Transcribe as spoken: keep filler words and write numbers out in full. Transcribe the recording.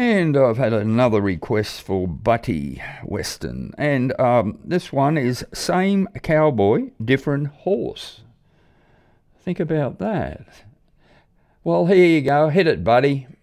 And I've had another request for Butty Western. And um, this one is same cowboy, different horse. Think about that. Well, here you go. Hit it, buddy.